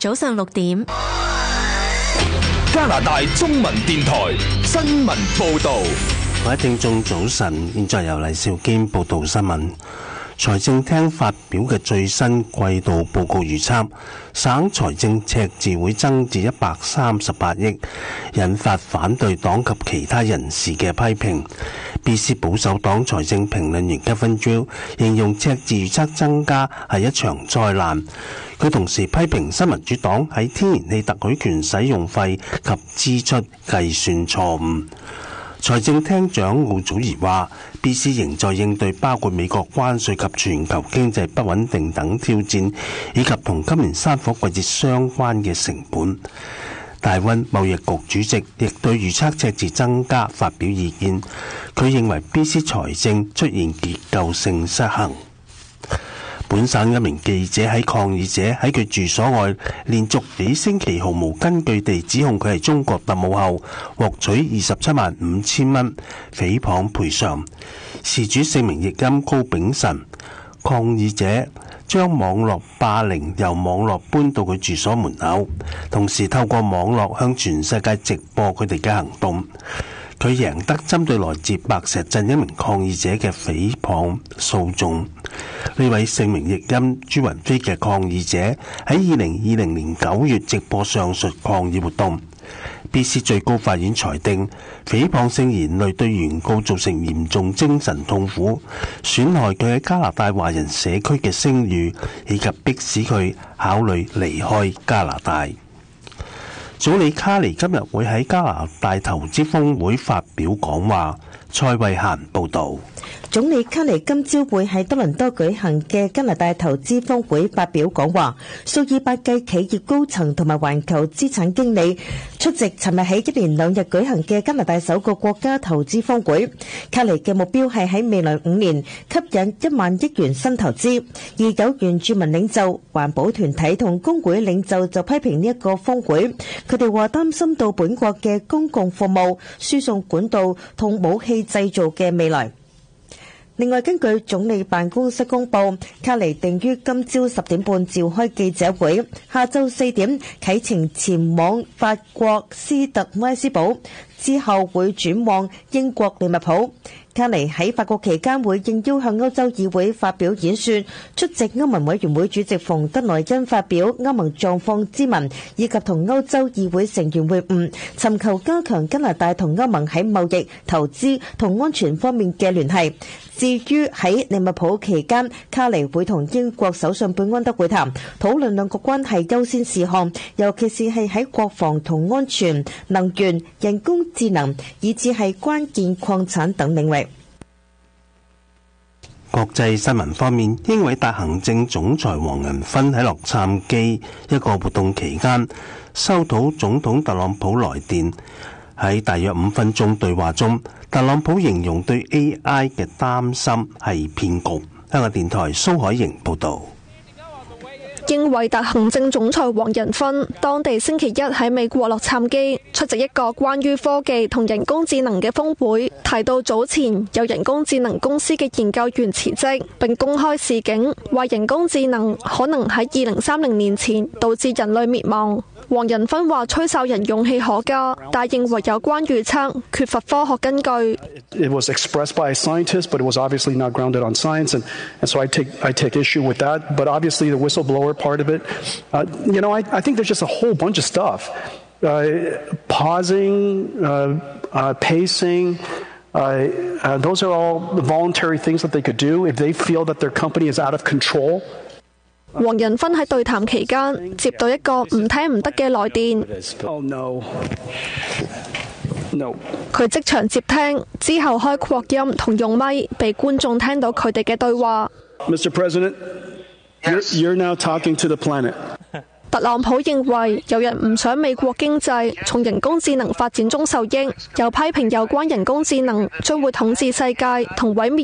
早上6點， 加拿大中文電台新聞報道。 各位聽眾早晨，現在由黎兆堅報道新聞。財政廳發表嘅最新季度報告預測，省財政赤字會增至138億，引發反對黨及其他人士嘅批評。BC 保守黨財政評論員 Gavin Gill 形容赤字預測增加係一場災難。佢同時批評新民主黨喺天然氣特許權使用費及支出計算錯誤。財政廳長奧祖兒話 BC 仍在應對包括美國關稅及全球經濟不穩定等挑戰，以及同今年山火季節相關嘅成本。大溫貿易局主席亦對預測赤字增加發表意見，佢認為 BC 財政出現結構性失衡。本省一名記者喺抗議者喺佢住所外連續幾星期毫無根據地指控佢係中國特務後，獲取275000蚊誹謗賠償。事主姓名譯音高炳臣，抗議者將網絡霸凌由網絡搬到佢住所門口，同時透過網絡向全世界直播佢哋嘅行動。佢贏得針對來自白石鎮一名抗議者嘅誹謗訴訟。呢位姓名譯音朱雲飛嘅抗議者喺2020年9月直播上述抗議活動。BC 最高法院裁定誹謗性言論對原告造成嚴重精神痛苦，損害佢喺加拿大華人社區嘅聲譽，以及迫使佢考慮離開加拿大。總理卡尼今日會喺加拿大投資峰會發表講話。蔡慧嫻報道。 總理卡尼今朝會喺多倫多舉行嘅加拿大投資峰會發表講話，數以百計企業高層同埋環球資產經理出席尋日喺1連2日舉行嘅加拿大首個國家投資峰會。卡尼嘅目標係喺未來5年吸引1萬億元新投資，而有原住民領袖、環保團體同工會領袖就批評呢一個峰會，佢哋話擔心到本國嘅公共服務、輸送管道同武器製造嘅未來。另外，根據總理辦公室公佈，卡尼定於今朝10點半召開記者會，下晝4點啟程前往法國斯特拉斯堡，之後會轉往英國利物浦。卡尼喺法國期間會應邀向歐洲議會發表演說，出席歐盟委員會主席馮德萊恩發表歐盟狀況之文，以及同歐洲議會成員會晤，尋求加強加拿大同歐盟喺貿易、投資同安全方面嘅聯繫。至於喺利物浦期間，卡尼會同英國首相貝安德會談，討論兩國關係優先事項，尤其是係喺國防同安全、能源、人工智能，以至係關鍵礦產等領域。 國際新聞方面，英偉達行政總裁黃仁勳喺洛杉磯一個活動期間收到總統特朗普來電，喺大約5分鐘對話中，特朗普形容對 AI 嘅擔心係騙局。香港電台蘇海瑩報導。 英偉達行政總裁黃仁勳當地星期一喺美國洛杉磯出席一個關於科技同人工智能嘅峰會，提到早前有人工智能公司嘅研究員辭職，並公開示警，話人工智能可能喺2030年前導致人類滅亡。黃仁勳話吹哨人勇氣可嘉，但認為有關預測缺乏科學根據。 It was expressed by a scientist, but it was obviously not grounded on science, and so I take issue with that. But obviously the whistleblower part of it, I think there's just a whole bunch of stuff. Pausing, pacing, those are all voluntary things that they could do if they feel that their company is out of control. 黃仁勳喺對談期間接到一個唔聽唔得嘅來電，佢即場接聽，之後開擴音同用咪，被觀眾聽到佢哋嘅對話。 Mr. President, you're now talking to the planet. 特朗普認為有人唔想美國經濟從人工智能發展中受益，又批評有關人工智能將會統治世界同毀滅